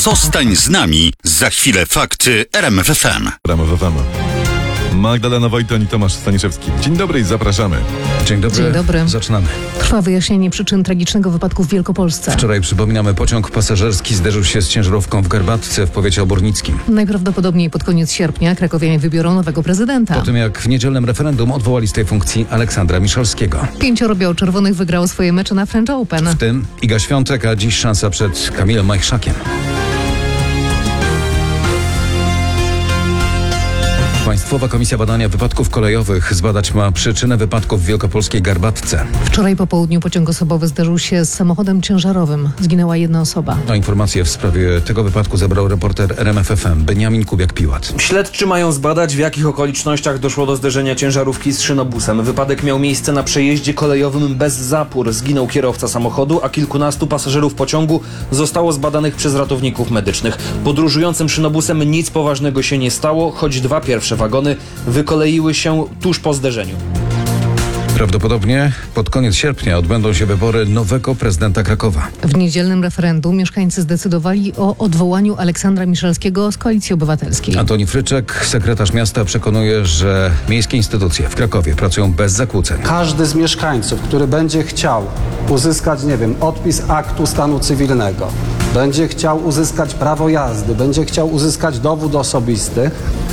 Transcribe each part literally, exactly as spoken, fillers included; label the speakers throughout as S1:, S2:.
S1: Zostań z nami. Za chwilę fakty R M F F M.
S2: R M F F M. Magdalena Wojton i Tomasz Staniszewski. Dzień dobry i zapraszamy.
S3: Dzień dobry.
S4: Dzień dobry.
S3: Zaczynamy.
S4: Trwa wyjaśnienie przyczyn tragicznego wypadku w Wielkopolsce.
S3: Wczoraj, przypominamy, pociąg pasażerski zderzył się z ciężarówką w Garbatce w powiecie obornickim.
S4: Najprawdopodobniej pod koniec sierpnia krakowianie wybiorą nowego prezydenta.
S3: Po tym jak w niedzielnym referendum odwołali z tej funkcji Aleksandra Miszalskiego.
S4: Pięcioro biało-czerwonych wygrało swoje mecze na French Open.
S3: W tym Iga Świątek, a dziś szansa przed Kamilem Majchrzakiem. Państwowa Komisja Badania Wypadków Kolejowych zbadać ma przyczynę wypadków w wielkopolskiej Garbatce.
S4: Wczoraj po południu pociąg osobowy zderzył się z samochodem ciężarowym. Zginęła jedna osoba.
S3: A informacje w sprawie tego wypadku zebrał reporter R M F F M Beniamin Kubiak-Piłat.
S5: Śledczy mają zbadać, w jakich okolicznościach doszło do zderzenia ciężarówki z szynobusem. Wypadek miał miejsce na przejeździe kolejowym bez zapór. Zginął kierowca samochodu, a kilkunastu pasażerów pociągu zostało zbadanych przez ratowników medycznych. Podróżującym szynobusem nic poważnego się nie stało, choć dwa pierwsze wagony wykoleiły się tuż po zderzeniu.
S3: Prawdopodobnie pod koniec sierpnia odbędą się wybory nowego prezydenta Krakowa.
S4: W niedzielnym referendum mieszkańcy zdecydowali o odwołaniu Aleksandra Miszalskiego z Koalicji Obywatelskiej.
S3: Antoni Fryczek, sekretarz miasta, przekonuje, że miejskie instytucje w Krakowie pracują bez zakłóceń.
S6: Każdy z mieszkańców, który będzie chciał uzyskać, nie wiem, odpis aktu stanu cywilnego, będzie chciał uzyskać prawo jazdy, będzie chciał uzyskać dowód osobisty,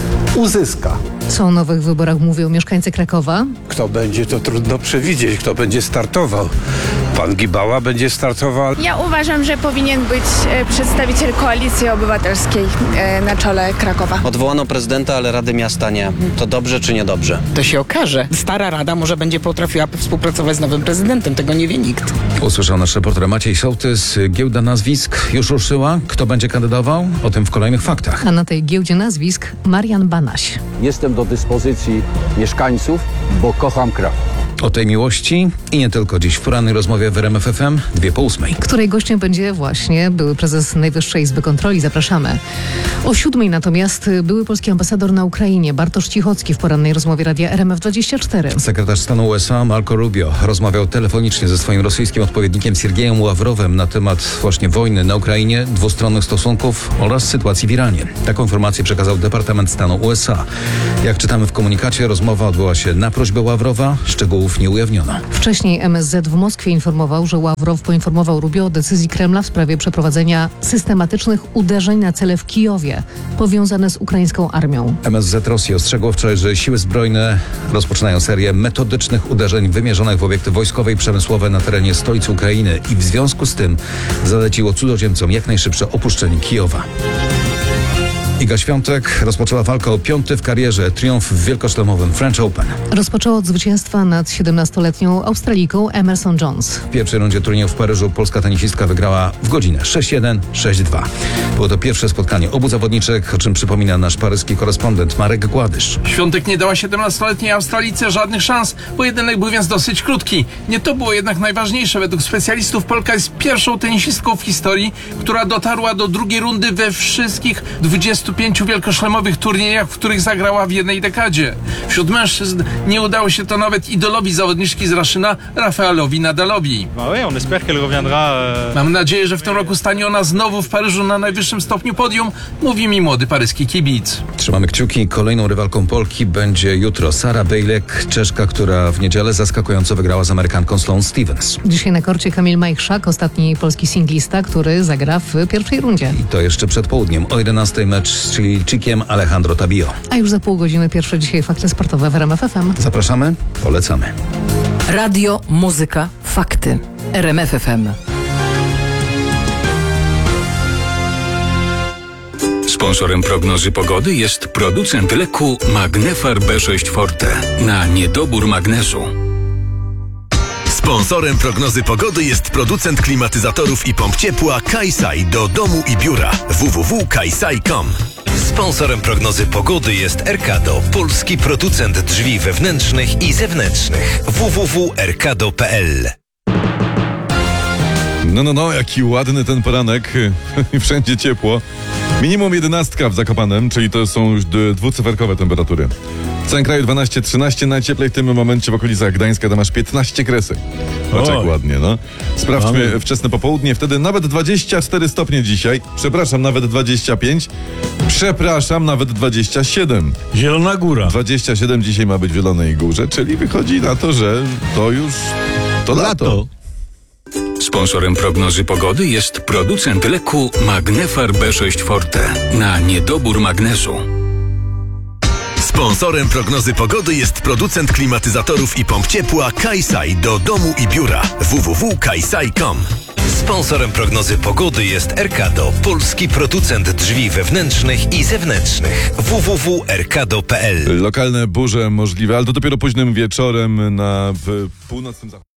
S6: uzyska.
S4: Co o nowych wyborach mówią mieszkańcy Krakowa?
S7: Kto będzie, to trudno przewidzieć, kto będzie startował. Pan Gibała będzie startował.
S8: Ja uważam, że powinien być e, przedstawiciel Koalicji Obywatelskiej e, na czele Krakowa.
S9: Odwołano prezydenta, ale Rady Miasta nie. To dobrze czy niedobrze?
S10: To się okaże. Stara Rada może będzie potrafiła współpracować z nowym prezydentem. Tego nie wie nikt.
S3: Usłyszał nasz reporter Maciej Sołtys. Giełda nazwisk już ruszyła. Kto będzie kandydował? O tym w kolejnych faktach.
S4: A na tej giełdzie nazwisk Marian Banaś.
S11: Jestem do dyspozycji mieszkańców, bo kocham Kraków.
S3: O tej miłości i nie tylko dziś w porannej rozmowie w R M F F M, dwie po ósmej.
S4: Której gościem będzie właśnie były prezes Najwyższej Izby Kontroli. Zapraszamy. O siódmej natomiast były polski ambasador na Ukrainie Bartosz Cichocki w porannej rozmowie Radia R M F dwadzieścia cztery.
S3: Sekretarz stanu U S A Marco Rubio rozmawiał telefonicznie ze swoim rosyjskim odpowiednikiem Siergiejem Ławrowem na temat właśnie wojny na Ukrainie, dwustronnych stosunków oraz sytuacji w Iranie. Taką informację przekazał Departament Stanu U S A. Jak czytamy w komunikacie, rozmowa odbyła się na prośbę Ławrowa. Szczegółów nie ujawniono.
S4: Wcześniej M S Z w Moskwie informował, że Ławrow poinformował Rubio o decyzji Kremla w sprawie przeprowadzenia systematycznych uderzeń na cele w Kijowie, powiązane z ukraińską armią.
S3: M S Z Rosji ostrzegło wczoraj, że siły zbrojne rozpoczynają serię metodycznych uderzeń wymierzonych w obiekty wojskowe i przemysłowe na terenie stolicy Ukrainy i w związku z tym zaleciło cudzoziemcom jak najszybsze opuszczenie Kijowa. Iga Świątek rozpoczęła walkę o piąty w karierze triumf w wielkoszlemowym French Open.
S4: Rozpoczęła od zwycięstwa nad siedemnastoletnią Australijką Emerson Jones.
S3: W pierwszej rundzie turnieju w Paryżu polska tenisistka wygrała w godzinę sześć jeden, sześć dwa. Było to pierwsze spotkanie obu zawodniczek, o czym przypomina nasz paryski korespondent Marek Gładysz.
S12: Świątek nie dała siedemnastoletniej Australijce żadnych szans. Pojedynek był więc dosyć krótki. Nie to było jednak najważniejsze. Według specjalistów Polka jest pierwszą tenisistką w historii, która dotarła do drugiej rundy we wszystkich dwudziestu pięciu wielkoszlemowych turniejach, w których zagrała w jednej dekadzie. Wśród mężczyzn nie udało się to nawet idolowi zawodniczki z Raszyna, Rafaelowi Nadalowi. Mam nadzieję, że w tym roku stanie ona znowu w Paryżu na najwyższym stopniu podium, mówi mi młody paryski kibic.
S3: Trzymamy kciuki. Kolejną rywalką Polki będzie jutro Sara Bejlek, Czeszka, która w niedzielę zaskakująco wygrała z Amerykanką Sloane Stephens.
S4: Dzisiaj na korcie Kamil Majchrzak, ostatni polski singlista, który zagra w pierwszej rundzie.
S3: I to jeszcze przed południem. O jedenastej mecz z Chilijczykiem Alejandro Tabio.
S4: A już za pół godziny pierwsze dzisiaj fakty sportowe w R M F F M.
S3: Zapraszamy, polecamy.
S13: Radio, muzyka, fakty. R M F F M.
S1: Sponsorem prognozy pogody jest producent leku Magnefar B sześć Forte na niedobór magnezu.
S14: Sponsorem prognozy pogody jest producent klimatyzatorów i pomp ciepła Kaisai do domu i biura w w w kropka kaisai kropka com. Sponsorem prognozy pogody jest Erkado, polski producent drzwi wewnętrznych i zewnętrznych w w w kropka erkado kropka p l.
S2: No, no, no, jaki ładny ten poranek. Wszędzie ciepło. Minimum jedenastka w Zakopanem, czyli to są już d- dwucyferkowe temperatury. W całym kraju dwanaście trzynaście, najcieplej w tym momencie w okolicach Gdańska, tam aż piętnaście kresek. O, tak ładnie, no. Sprawdźmy
S15: Mamy.
S2: wczesne popołudnie, wtedy nawet dwadzieścia cztery stopnie dzisiaj. Przepraszam, nawet dwadzieścia pięć. Przepraszam, nawet dwadzieścia siedem.
S15: Zielona Góra.
S2: dwadzieścia siedem dzisiaj ma być w Zielonej Górze, czyli wychodzi na to, że to już to lato.
S1: Sponsorem prognozy pogody jest producent leku Magnefar B sześć Forte na niedobór magnezu.
S14: Sponsorem prognozy pogody jest producent klimatyzatorów i pomp ciepła Kaisai do domu i biura w w w kropka kaisai kropka com. Sponsorem prognozy pogody jest Erkado, polski producent drzwi wewnętrznych i zewnętrznych. w w w kropka erkado kropka p l.
S2: Lokalne burze możliwe, ale to dopiero późnym wieczorem na w północnym zachodzie.